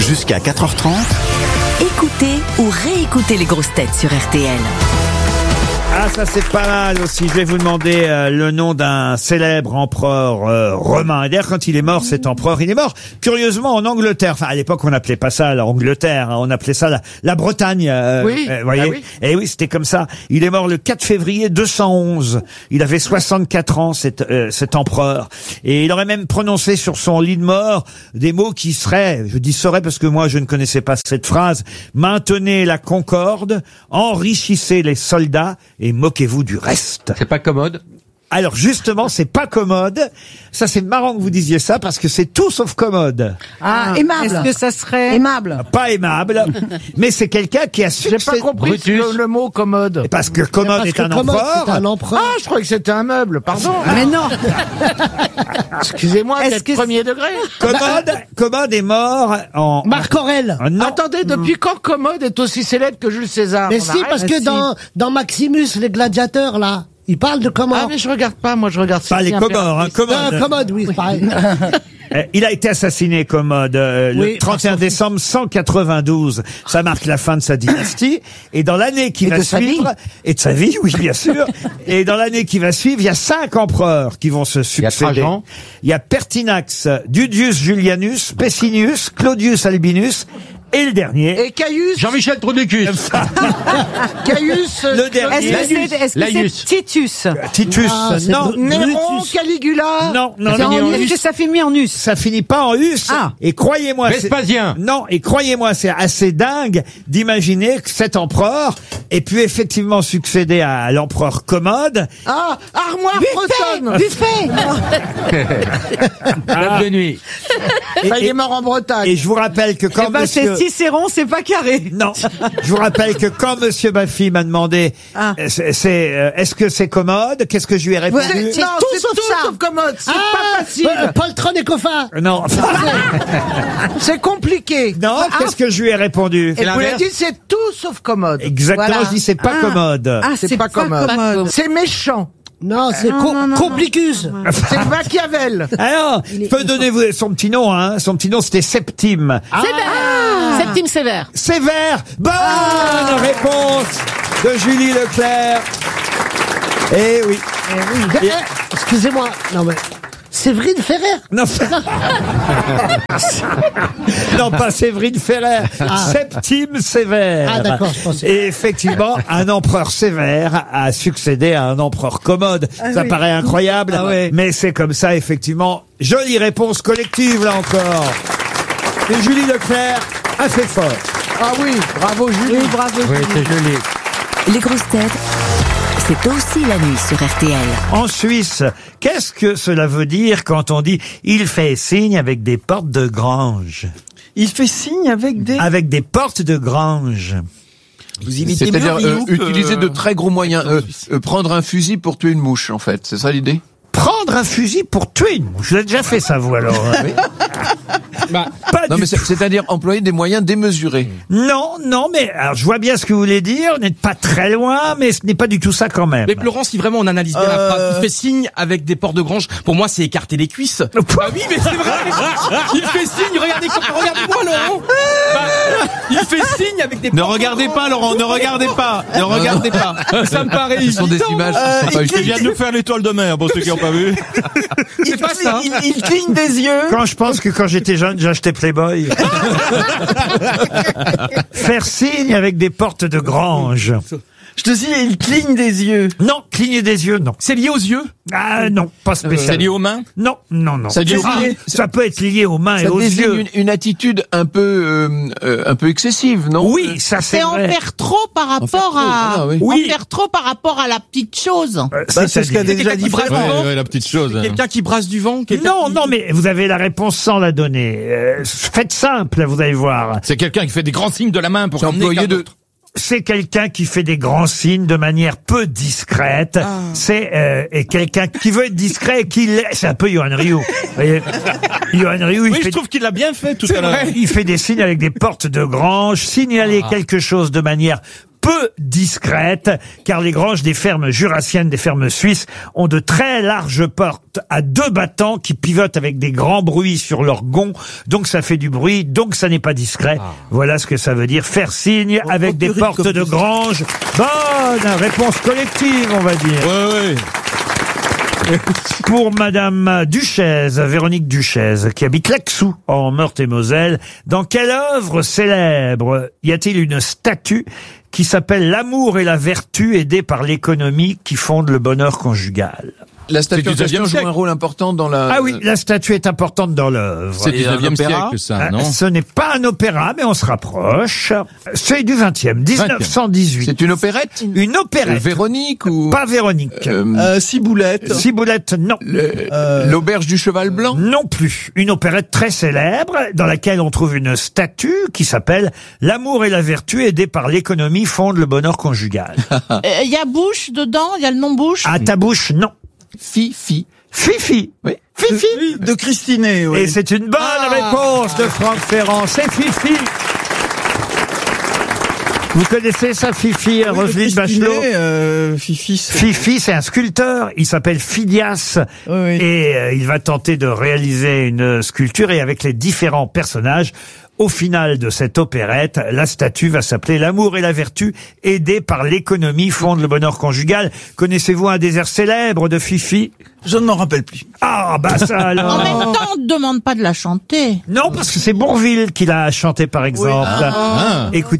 Jusqu'à 4h30. Écoutez ou réécoutez les grosses têtes sur RTL. Ah, ça c'est pas mal aussi. Je vais vous demander le nom d'un célèbre empereur romain. Et d'ailleurs, quand il est mort, cet empereur, il est mort curieusement en Angleterre. Enfin, à l'époque, on n'appelait pas ça l'Angleterre, hein, on appelait ça la Bretagne. Oui. Voyez. Ah oui. Et oui, c'était comme ça. Il est mort le 4 février 211. Il avait 64 ans, cet empereur. Et il aurait même prononcé sur son lit de mort des mots qui seraient, je dis seraient parce que moi je ne connaissais pas cette phrase, maintenez la concorde, enrichissez les soldats et moquez-vous du reste. C'est pas commode. Alors justement, c'est pas commode. Ça, c'est marrant que vous disiez ça parce que c'est tout sauf commode. Ah, aimable. Est-ce que ça serait Aimable. Pas aimable, mais c'est quelqu'un qui a J'ai succédé. pas compris le mot commode. Parce que commode est un empereur. C'est un empereur. Ah, je croyais que c'était un meuble, pardon. Mais non. Excusez-moi Est-ce d'être que premier degré. Commode est mort en... Marc Aurèle. Non. Attendez, depuis quand Commode est aussi célèbre que Jules César? Mais On si, arrête. parce que dans Maximus, les gladiateurs, là, ils parlent de comment Ah, mais je regarde pas, moi je regarde Pas les Cécile Comores, hein, Impératrice. Commode, oui, c'est pareil. Il a été assassiné, Commode, le Oui, 31 décembre 192. Ça marque la fin de sa dynastie. Et dans l'année qui Et va de sa suivre, et de sa vie, oui, bien sûr. Et dans l'année qui va suivre, il y a 5 empereurs qui vont se Il y a succéder. Trajan. Il y a Pertinax, Dudius Julianus, Pessinus, Claudius Albinus, et le dernier. Et Caius, Jean-Michel Trudicus. Caius, Le dernier. Est-ce que Laïus. c'est Titus? Titus, Ah, c'est non. Néron, Brutus. Caligula. Non, non, C'est non. en us. Est-ce que ça finit en us? Ça finit pas en us. Ah. Et croyez-moi, Vespasien. non, et croyez-moi, c'est assez dingue d'imaginer que cet empereur ait pu effectivement succéder à l'empereur Commode. Ah, armoire bretonne. Buffet. Table de nuit. Et, Il est mort en Bretagne. et je vous rappelle que quand Eh ben, monsieur... c'est Cicéron, c'est pas carré. Non, je vous rappelle que quand monsieur Baffy m'a demandé Ah. est-ce que c'est commode, qu'est-ce que je lui ai répondu? C'est Non, tout c'est sauf tout ça. sauf commode. C'est Ah, pas facile. Poltron et Coffin. Non, C'est compliqué. non, qu'est-ce que je lui ai répondu? Et vous l'avez dit, c'est tout sauf commode. Exactement, Voilà. je dis c'est pas Ah. commode. Ah, C'est pas commode. C'est méchant. Non, c'est non. Complicus. C'est Machiavel. Alors, je peux donner son petit nom, hein. Son petit nom, c'était Septime. Septime Sévère. Sévère. Bonne réponse de Julie Leclerc. Eh oui. Excusez-moi. Non, mais. Séverine Ferrer. Non, non, pas Séverine Ferrer. Septime Sévère. Ah, d'accord, je pensais. Et effectivement, un empereur sévère a succédé à un empereur commode. Ça oui. paraît incroyable, Ah ouais. mais c'est comme ça, effectivement. Jolie réponse collective, là encore. Et Julie Leclerc a fait fort. Ah oui, bravo Julie. Oui, bravo. Oui, c'est joli. Les grosses têtes, c'est aussi la nuit sur RTL. En Suisse, qu'est-ce que cela veut dire quand on dit « il fait signe avec des portes de grange » Il fait signe avec des... Avec des portes de grange. Vous imitez C'est-à-dire Muriou que- utiliser de très gros moyens, prendre un fusil pour tuer une mouche, en fait. C'est ça l'idée? Prendre un fusil pour tuer une mouche. Vous avez déjà fait ça, vous, alors? Pas Non, du mais c'est-à-dire employer des moyens démesurés. Non, non, mais alors je vois bien ce que vous voulez dire. Vous n'êtes pas très loin, mais ce n'est pas du tout ça quand même. Mais Laurent, si vraiment on analyse bien la phrase, il fait signe avec des portes de grange. Pour moi, c'est écarter les cuisses. Bah oui, mais c'est vrai. Il fait signe. Regardez-moi, Laurent. Bah, il fait signe avec des. Ne regardez pas, Laurent, ne regardez pas, ne regardez pas. Ça me paraît Ce sont des évident. images qui sont pas utiles. de nous faire l'étoile de mer, pour ceux qui n'ont pas vu. C'est pas ça. Il cligne des yeux. Quand je pense que quand j'étais jeune, j'achetais Playboy. Faire signe avec des portes de grange. Je te dis, il cligne des yeux. Non, cligner des yeux, non. C'est lié aux yeux. Ah non, pas spécialement. C'est lié aux mains. Non, non, non. Ça dit- Ça peut être lié aux mains et Ça aux désigne yeux. une attitude un peu excessive, non? Oui, ça c'est C'est en vrai. faire trop par rapport à... oui. Oui. En faire trop par rapport à la petite chose. C'est ce qu'a déjà dit Quelqu'un qui Fred. brasse- Ouais, la petite chose. Quelqu'un qui brasse du vent. quelqu'un Non, qui- non, mais vous avez la réponse sans la donner. Faites simple, vous allez voir. C'est quelqu'un qui fait des grands signes de la main pour C'est emmener employé quelqu'un de... d'autre. C'est quelqu'un qui fait des grands signes de manière peu discrète. C'est et quelqu'un qui veut être discret et qui l'est. C'est un peu Yoann Ryu. Vous voyez, Yoann Ryu, Oui, je trouve qu'il l'a bien fait tout à l'heure. il fait des signes avec des portes de grange, signaler quelque chose de manière peu peu discrète, car les granges des fermes jurassiennes, des fermes suisses, ont de très larges portes à 2 battants qui pivotent avec des grands bruits sur leurs gonds. Donc ça fait du bruit, donc ça n'est pas discret. Voilà ce que ça veut dire faire signe avec des portes de grange. Bonne réponse collective, on va dire. Ouais. Pour Madame Duchesne, Véronique Duchesne, qui habite Laxou, en Meurthe-et-Moselle, dans quelle œuvre célèbre y a-t-il une statue qui s'appelle L'amour et la vertu aidés par l'économie qui fondent le bonheur conjugal? La statue en du question 19e joue un siècle. rôle important dans la... Ah oui, la statue est importante dans l'œuvre. C'est du Et un 19e opéra siècle, ça, non? Ce n'est pas un opéra, mais on se rapproche. C'est du 20e, 1918. C'est une opérette Une opérette. Véronique ou... Pas Véronique. Ciboulette. Ciboulette, non. L'auberge du cheval blanc. Non plus. Une opérette très célèbre dans laquelle on trouve une statue qui s'appelle L'amour et la vertu aidés par l'économie fondent le bonheur conjugal. Il y a Bush dedans, il y a le nom Bush. À ta bouche, non. Fifi. Fifi. Oui. Fifi. De Christinet, oui. Et c'est une bonne réponse de Franck Ferrand. C'est Fifi. Vous connaissez ça, Fifi, Roselyne Bachelot? Fifi. Fifi, c'est un sculpteur. Il s'appelle Phidias. Oui. Et il va tenter de réaliser une sculpture. Et avec les différents personnages, au final de cette opérette, la statue va s'appeler L'amour et la vertu aidés par l'économie fondent le bonheur conjugal. Connaissez-vous un des airs célèbres de Fifi? Je ne m'en rappelle plus. Ah, bah ça alors. En même temps, on ne demande pas de la chanter. Non, parce que c'est Bourvil qui l'a chanté, par exemple. Écoutez.